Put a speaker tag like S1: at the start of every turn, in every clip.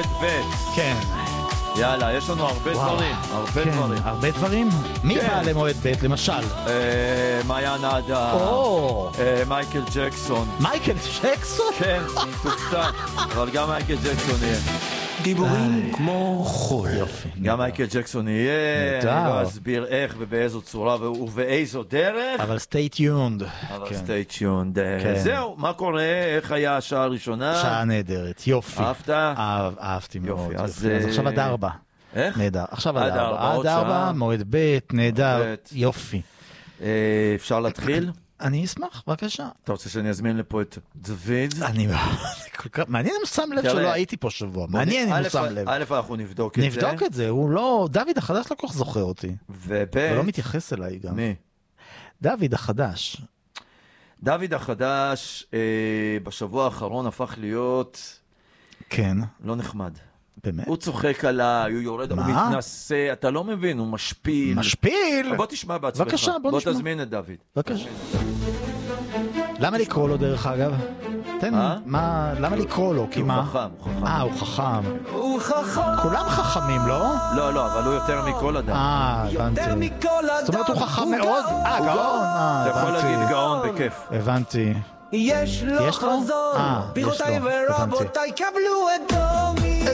S1: מועד ב'.
S2: כן.
S1: יאללה, יש לנו הרבה דברים. הרבה דברים.
S2: הרבה דברים? מי בא למועד ב' למשל?
S1: מעיין עדה. מייקל ג'קסון.
S2: מייקל ג'קסון?
S1: כן, תופתע. אבל גם מייקל ג'קסון יהיה.
S3: דיבורים כמו חול.
S2: יופי.
S1: גם מייקל ג'קסון יהיה, אני לא אסביר איך ובאיזו צורה ובאיזו דרך.
S2: אבל stay tuned.
S1: אבל stay tuned. זהו, מה קורה? איך היה השעה הראשונה?
S2: שעה נהדרת, יופי.
S1: אהבת?
S2: אהבתי מאוד.
S1: אז
S2: עכשיו עד 4.
S1: איך?
S2: נהדר. עכשיו עד 4.
S1: עוד
S2: עד 4,
S1: שעה.
S2: מועד ב', נהדר, יופי.
S1: אפשר להתחיל?
S2: אני אשמח, בבקשה.
S1: אתה רוצה שאני אזמין לפה את דוד?
S2: מעניין אם שם לב שלא הייתי פה שבוע. מעניין אם הוא שם לב.
S1: א', אנחנו נבדוק את זה.
S2: נבדוק את זה, הוא לא... דוד החדש לא כל כך זוכר אותי.
S1: וב'
S2: הוא לא מתייחס אליי גם.
S1: מי?
S2: דוד החדש.
S1: דוד החדש בשבוע האחרון הפך להיות...
S2: כן.
S1: לא נחמד.
S2: באמת?
S1: הוא צוחק עליי, הוא יורד, הוא מתנסה, אתה לא מבין, הוא משפיל.
S2: משפיל?
S1: בוא תשמע בעצמך.
S2: בבקשה, בוא נשמע.
S1: בוא תזמין את דוד.
S2: בבקשה. למה לקרוא לו דרך אגב? תן, למה לקרוא לו? כי מה?
S1: הוא חכם.
S2: הוא חכם. הוא חכם. כולם חכמים, לא?
S1: לא, אבל הוא יותר מכל אדם.
S2: הבנתי. זאת אומרת הוא חכם מאוד? גאון.
S1: אתה יכול להגיד גאון בכיף.
S2: הבנתי.
S4: יש לו חזון, בירותיי ורבותיי, קבלו את דומי.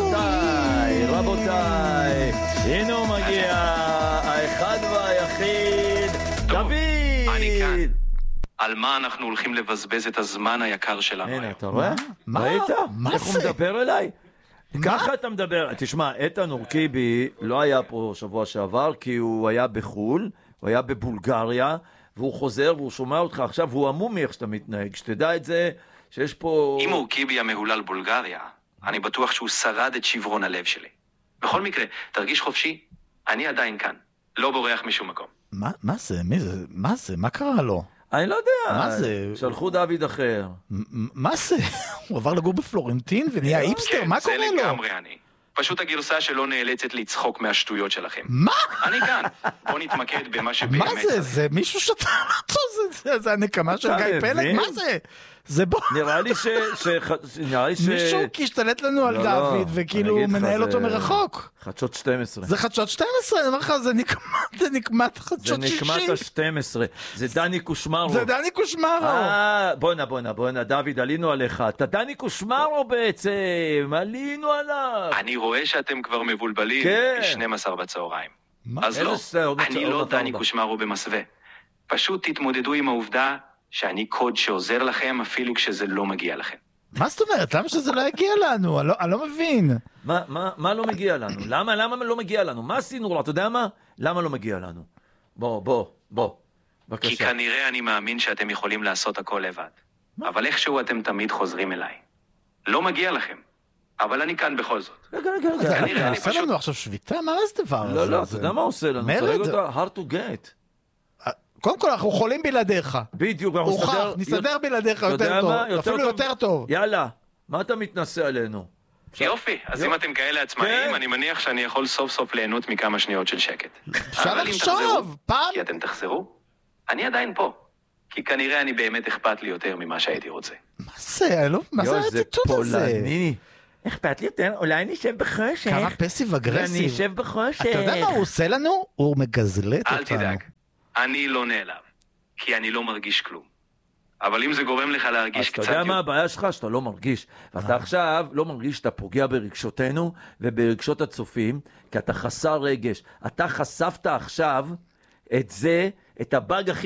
S1: רבותיי, הנה הוא מגיע, האחד והיחיד, דוד!
S3: אני כאן. על מה אנחנו הולכים לבזבז את הזמן היקר שלנו?
S1: הנה, אתה רואה? ראית? איך הוא מדבר אליי? ככה אתה מדבר. תשמע, איתן אורקיבי לא היה פה שבוע שעבר, כי הוא היה בחול, הוא היה בבולגריה, והוא חוזר והוא שומע אותך עכשיו, והוא עמום איך שאתה מתנהג. שתדע את זה, שיש פה...
S3: אם אורקיבי המהולל בולגריה, אני בטוח שהוא שרד את שברון הלב שלי. בכל מקרה, תרגיש חופשי, אני עדיין כאן. לא בורח משום מקום.
S2: מה זה? מי זה? מה זה? מה קרה לו?
S1: אני לא יודע.
S2: מה זה?
S1: שלחו דוד אחר.
S2: מה זה? הוא עבר לגור בפלורנטין ונהיה איפסטר? מה קורה לו?
S3: זה לגמרי אני. פשוט הגרסה שלא נאלצת לצחוק מהשטויות שלכם.
S2: מה?
S3: אני כאן. בוא נתמקד במה שבאמת...
S2: מה זה? זה מישהו שתה אותו? זה הנקמה של גיא פלג? מה זה? זה בוא...
S1: נראה לי
S2: מישהו השתלט לנו על דוד וכאילו מנהל אותו מרחוק.
S1: חדשות 12.
S2: זה חדשות 12, אני אומר לך, זה נקמת חדשות 60.
S1: זה נקמת ה-12. זה דני קושמרו.
S2: זה דני קושמרו.
S1: בואנה, דוד, עלינו עליך. אתה דני קושמרו בעצם, עלינו עליו.
S3: אני רואה שאתם כבר מבולבלים ב-12 בצהריים. אז לא, אני לא דני קושמרו במסווה. פשוט תתמודדו עם העובדה שאני קוד שעוזר לכם אפילו כשזה לא מגיע לכם.
S2: מה זאת אומרת? למה שזה לא יגיע לנו? אני לא מבין.
S1: מה לא מגיע לנו? למה לא מגיע לנו? מה עשינו? אתה יודע מה? למה לא מגיע לנו? בוא. בבקשה.
S3: כי כנראה אני מאמין שאתם יכולים לעשות הכל לבד. אבל איכשהו אתם תמיד חוזרים אליי. לא מגיע לכם. אבל אני כאן בכל זאת.
S1: רגע.
S2: אתה עושה לנו עכשיו שביתה? מה זה דבר הזה?
S1: לא, אתה יודע מה עושה לנו?
S2: מרד?
S1: hard to get.
S2: קודם כל אנחנו יכולים בלעדיך.
S1: בדיוק.
S2: נסתדר בלעדיך יותר טוב. אפילו יותר טוב.
S1: יאללה, מה אתה מתנסה עלינו?
S3: יופי, אז אם אתם כאלה עצמאים, אני מניח שאני יכול סוף סוף ליהנות מכמה שניות של שקט.
S2: אפשר לחשוב, פעם...
S3: כי אתם תחזרו, אני עדיין פה. כי כנראה אני באמת אכפת לי יותר ממה שהייתי רוצה.
S2: מה זה? מה זה האטיטוד הזה?
S1: פולני. אכפת לי יותר, אולי נשב בחושך.
S2: כמה פסיב אגרסיב.
S1: נשב בחושך.
S2: אתה יודע מה הוא עושה לנו? הוא מגזלט אותנו.
S3: אל תדאג, אני לא נעלב. כי אני לא מרגיש כלום. אבל אם זה גורם לך להרגיש קצת...
S1: אז אתה יודע מה הבעיה שלך? שאתה לא מרגיש. ואתה עכשיו לא מרגיש שאתה פוגע ברגשותינו וברגשות הצופים, כי אתה חסר רגש. אתה חשפת עכשיו את זה, את הבאג הכי